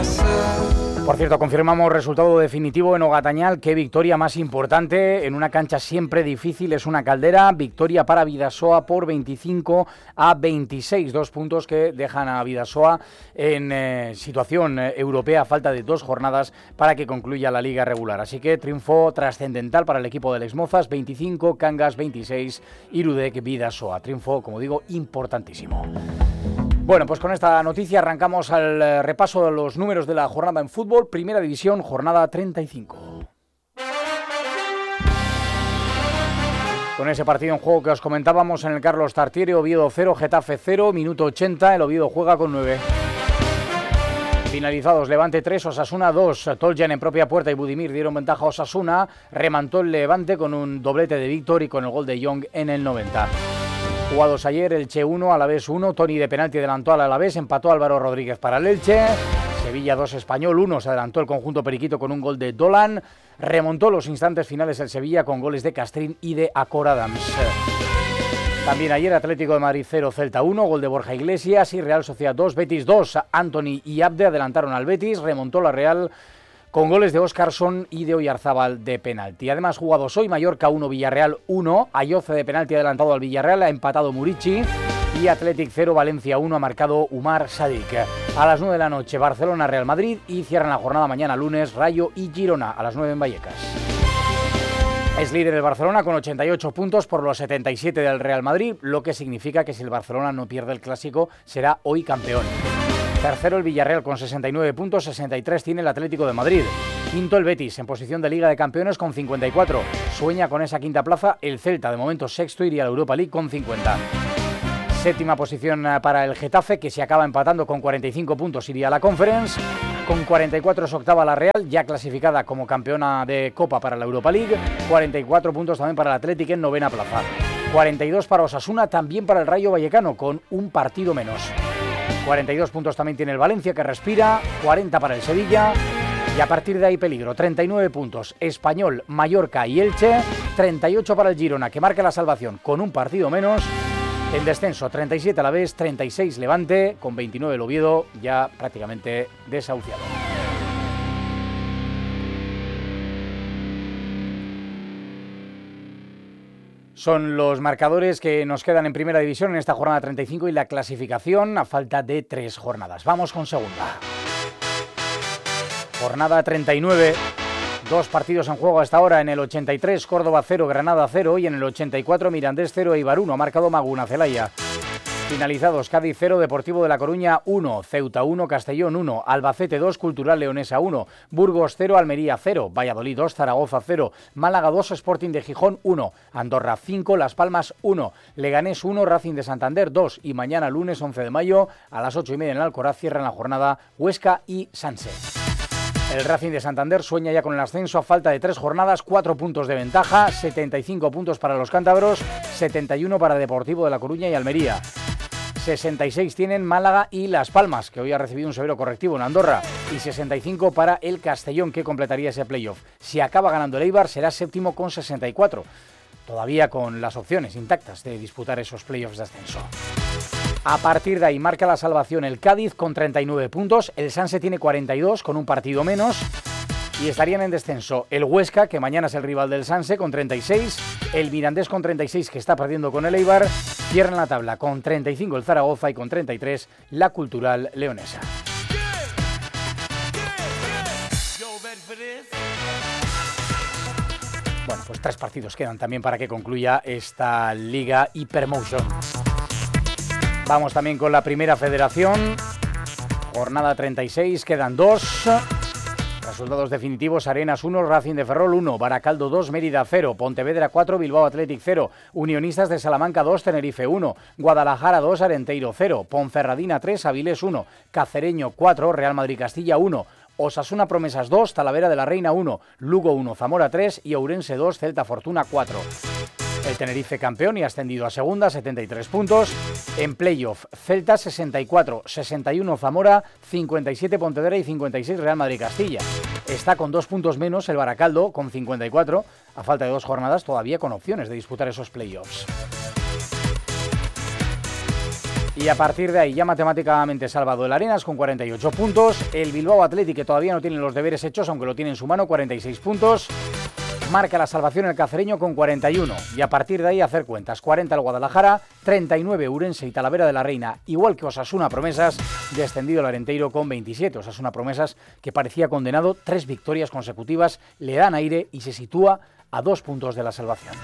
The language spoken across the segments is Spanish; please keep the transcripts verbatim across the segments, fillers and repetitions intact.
Por cierto, confirmamos resultado definitivo en Ogatañal. Qué victoria más importante en una cancha siempre difícil, es una Caldera. Victoria para Bidasoa por veinticinco a veintiséis, dos puntos que dejan a Bidasoa en eh, situación eh, europea a falta de dos jornadas para que concluya la liga regular. Así que triunfo trascendental para el equipo del Exmozas, veinticinco, Cangas veintiséis, Irudek Bidasoa. Triunfo, como digo, importantísimo. Bueno, pues con esta noticia arrancamos al repaso de los números de la jornada en fútbol. Primera División, jornada treinta y cinco. Con ese partido en juego que os comentábamos en el Carlos Tartiere, Oviedo cero, Getafe cero, minuto ochenta, el Oviedo juega con nueve. Finalizados, Levante tres, Osasuna dos. Toljan en propia puerta y Budimir dieron ventaja a Osasuna. Remontó el Levante con un doblete de Víctor y con el gol de Young en el noventa. Jugados ayer, Elche uno, Alavés uno, Toni de penalti adelantó al Alavés, empató Álvaro Rodríguez para el Elche, Sevilla dos, Español uno, se adelantó el conjunto periquito con un gol de Dolan, remontó los instantes finales el Sevilla con goles de Castrín y de Acor Adams. También ayer Atlético de Madrid cero, Celta uno, gol de Borja Iglesias y Real Sociedad dos, Betis dos, Antony y Abde adelantaron al Betis, remontó la Real con goles de Óscarson y de Oyarzábal de penalti. Además, jugados hoy, Mallorca uno, Villarreal uno, Ayoce de penalti adelantado al Villarreal, ha empatado Murici, y Athletic cero, Valencia uno, ha marcado Umar Sadik. A las nueve de la noche, Barcelona, Real Madrid, y cierran la jornada mañana lunes, Rayo y Girona, a las nueve en Vallecas. Es líder el Barcelona con ochenta y ocho puntos por los setenta y siete del Real Madrid, lo que significa que si el Barcelona no pierde el Clásico, será hoy campeón. Tercero el Villarreal con sesenta y nueve puntos, sesenta y tres tiene el Atlético de Madrid. Quinto el Betis, en posición de Liga de Campeones con cincuenta y cuatro. Sueña con esa quinta plaza el Celta, de momento sexto, iría a la Europa League con cincuenta. Séptima posición para el Getafe, que se acaba empatando con cuarenta y cinco puntos, iría a la Conference. Con cuarenta y cuatro es octava la Real, ya clasificada como campeona de Copa para la Europa League. cuarenta y cuatro puntos también para el Athletic en novena plaza. cuarenta y dos para Osasuna, también para el Rayo Vallecano, con un partido menos. cuarenta y dos puntos también tiene el Valencia, que respira, cuarenta para el Sevilla, y a partir de ahí peligro, treinta y nueve puntos, Español, Mallorca y Elche, treinta y ocho para el Girona, que marca la salvación con un partido menos, en descenso, treinta y siete Alavés, treinta y seis Levante, con veintinueve el Oviedo, ya prácticamente desahuciado. Son los marcadores que nos quedan en Primera División en esta jornada treinta y cinco y la clasificación a falta de tres jornadas. Vamos con Segunda. Jornada treinta y nueve, dos partidos en juego hasta ahora. En el ochenta y tres, Córdoba cero, Granada cero, y en el ochenta y cuatro, Mirandés cero, Eibar uno, ha marcado Maguna Celaya. Finalizados, Cádiz cero, Deportivo de La Coruña uno, Ceuta uno, Castellón uno, Albacete dos, Cultural Leonesa uno, Burgos cero, Almería cero, Valladolid dos, Zaragoza cero, Málaga dos, Sporting de Gijón uno, Andorra cinco, Las Palmas uno, Leganés uno, Racing de Santander dos, y mañana lunes once de mayo a las ocho y media en el Alcoraz cierran la jornada Huesca y Sanse. El Racing de Santander sueña ya con el ascenso a falta de tres jornadas, cuatro puntos de ventaja, setenta y cinco puntos para los cántabros, setenta y uno para Deportivo de La Coruña y Almería. sesenta y seis tienen Málaga y Las Palmas, que hoy ha recibido un severo correctivo en Andorra, y sesenta y cinco para el Castellón, que completaría ese playoff. Si acaba ganando el Eibar, será séptimo con sesenta y cuatro, todavía con las opciones intactas de disputar esos playoffs de ascenso. A partir de ahí marca la salvación el Cádiz con treinta y nueve puntos, el Sanse tiene cuarenta y dos con un partido menos, y estarían en descenso el Huesca, que mañana es el rival del Sanse, con treinta y seis, el Mirandés con treinta y seis, que está perdiendo con el Eibar, cierran la tabla con treinta y cinco el Zaragoza y con treinta y tres la Cultural Leonesa. Bueno, pues tres partidos quedan también para que concluya esta Liga Hypermotion. Vamos también con la Primera Federación, jornada treinta y seis, quedan dos. Resultados definitivos: Arenas uno, Racing de Ferrol uno, Baracaldo dos, Mérida cero, Pontevedra cuatro, Bilbao Athletic cero, Unionistas de Salamanca dos, Tenerife uno, Guadalajara dos, Arenteiro cero, Ponferradina tres, Avilés uno, Cacereño cuatro, Real Madrid Castilla uno, Osasuna Promesas dos, Talavera de la Reina uno, Lugo uno, Zamora tres y Ourense dos, Celta Fortuna cuatro. El Tenerife campeón y ascendido a segunda, setenta y tres puntos. En playoff, Celta sesenta y cuatro, sesenta y uno Zamora, cincuenta y siete Pontevedra y cincuenta y seis Real Madrid Castilla. Está con dos puntos menos el Baracaldo, con cincuenta y cuatro, a falta de dos jornadas, todavía con opciones de disputar esos playoffs. Y a partir de ahí ya matemáticamente salvado el Arenas con cuarenta y ocho puntos, el Bilbao Athletic, que todavía no tiene los deberes hechos, aunque lo tiene en su mano, cuarenta y seis puntos, marca la salvación el cacereño con cuarenta y uno, y a partir de ahí hacer cuentas, cuarenta el Guadalajara, treinta y nueve Urense y Talavera de la Reina, igual que Osasuna Promesas, descendido el Arenteiro con veintisiete, Osasuna Promesas que parecía condenado, tres victorias consecutivas, le dan aire y se sitúa a dos puntos de la salvación.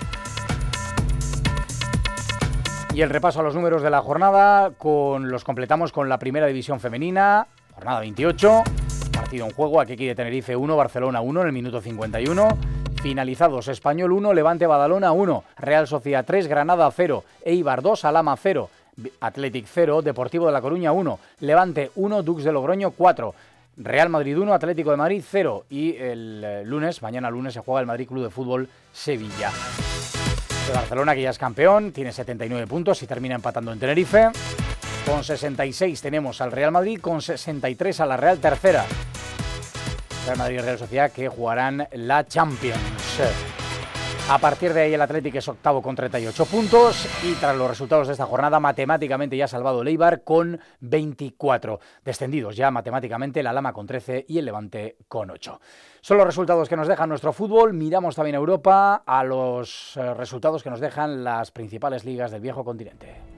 Y el repaso a los números de la jornada con los completamos con la primera división femenina, jornada veintiocho, partido en juego, Athletic de Tenerife uno, Barcelona uno en el minuto cincuenta y uno, finalizados Español uno, Levante Badalona uno, Real Sociedad tres, Granada cero, Eibar dos, Alhama cero, Athletic cero, Deportivo de La Coruña uno, Levante uno, Dux de Logroño cuatro, Real Madrid uno, Atlético de Madrid cero y el lunes, mañana lunes, se juega el Madrid Club de Fútbol Sevilla. El Barcelona, que ya es campeón, tiene setenta y nueve puntos y termina empatando en Tenerife. Con sesenta y seis tenemos al Real Madrid, con sesenta y tres a la Real tercera. Real Madrid y Real Sociedad que jugarán la Champions. A partir de ahí el Athletic es octavo con treinta y ocho puntos y tras los resultados de esta jornada matemáticamente ya ha salvado el Eibar con veinticuatro. Descendidos ya matemáticamente el Alhama con trece y el Levante con ocho. Son los resultados que nos deja nuestro fútbol. Miramos también a Europa, a los resultados que nos dejan las principales ligas del viejo continente.